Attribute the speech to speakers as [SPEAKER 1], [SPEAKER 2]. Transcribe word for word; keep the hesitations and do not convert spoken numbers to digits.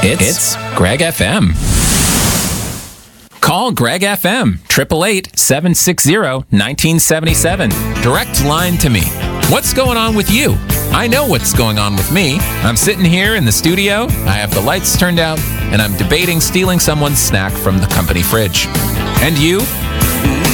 [SPEAKER 1] It's, it's Greg F M. Call Greg F M, eight eight eight, seven six zero, one nine seven seven. Direct line to me. What's going on with you? I know what's going on with me. I'm sitting here in the studio, I have the lights turned out, and I'm debating stealing someone's snack from the company fridge. And you?